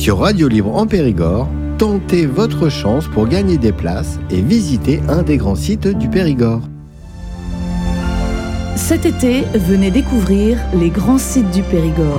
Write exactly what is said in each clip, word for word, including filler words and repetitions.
Sur Radio Libre en Périgord, tentez votre chance pour gagner des places et visiter un des grands sites du Périgord. Cet été, venez découvrir les grands sites du Périgord.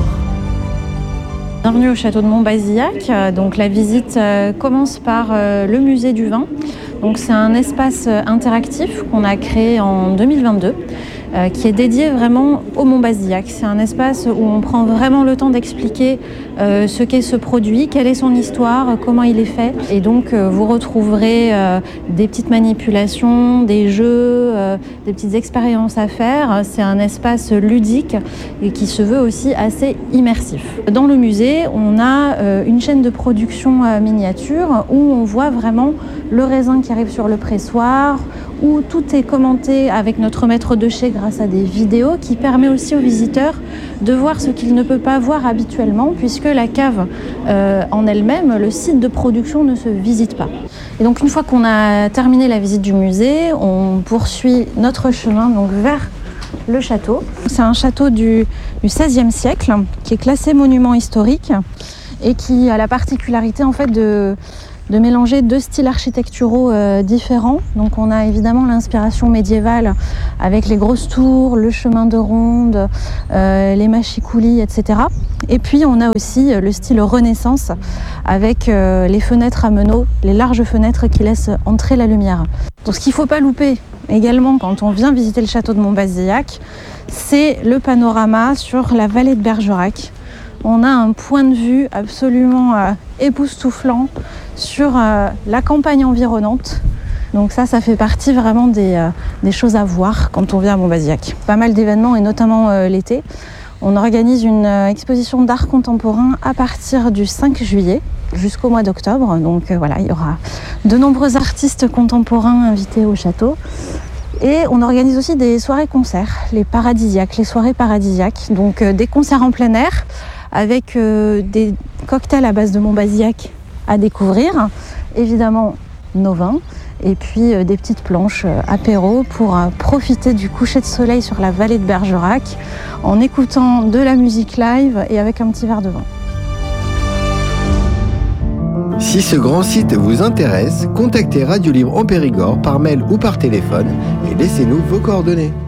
Bienvenue au château de Montbazillac. Donc la visite commence par le musée du vin. Donc c'est un espace interactif qu'on a créé en deux mille vingt-deux euh, qui est dédié vraiment au Montbazillac. C'est un espace où on prend vraiment le temps d'expliquer euh, ce qu'est ce produit, quelle est son histoire, comment il est fait. Et donc euh, vous retrouverez euh, des petites manipulations, des jeux, euh, des petites expériences à faire. C'est un espace ludique et qui se veut aussi assez immersif. Dans le musée, on a euh, une chaîne de production euh, miniature où on voit vraiment le raisin qui arrive sur le pressoir, où tout est commenté avec notre maître de chai grâce à des vidéos qui permet aussi aux visiteurs de voir ce qu'ils ne peuvent pas voir habituellement puisque la cave euh, en elle-même, le site de production ne se visite pas. Et donc une fois qu'on a terminé la visite du musée, on poursuit notre chemin donc vers le château. C'est un château du, du seizième siècle qui est classé monument historique et qui a la particularité en fait de de mélanger deux styles architecturaux euh, différents. Donc on a évidemment l'inspiration médiévale avec les grosses tours, le chemin de ronde, euh, les mâchicoulis, et cetera. Et puis on a aussi le style Renaissance avec euh, les fenêtres à meneaux, les larges fenêtres qui laissent entrer la lumière. Donc ce qu'il ne faut pas louper également quand on vient visiter le château de Montbazillac, c'est le panorama sur la vallée de Bergerac. On a un point de vue absolument euh, époustouflant sur euh, la campagne environnante. Donc ça, ça fait partie vraiment des, euh, des choses à voir quand on vient à Montbazillac. Pas mal d'événements et notamment euh, l'été. On organise une euh, exposition d'art contemporain à partir du cinq juillet jusqu'au mois d'octobre. Donc euh, voilà, il y aura de nombreux artistes contemporains invités au château. Et on organise aussi des soirées-concerts, les paradisiaques, les soirées paradisiaques. Donc euh, des concerts en plein air avec euh, des cocktails à base de Montbazillac à découvrir, évidemment nos vins, et puis euh, des petites planches euh, apéro pour euh, profiter du coucher de soleil sur la vallée de Bergerac en écoutant de la musique live et avec un petit verre de vin. Si ce grand site vous intéresse, contactez Radio Libre en Périgord par mail ou par téléphone et laissez-nous vos coordonnées.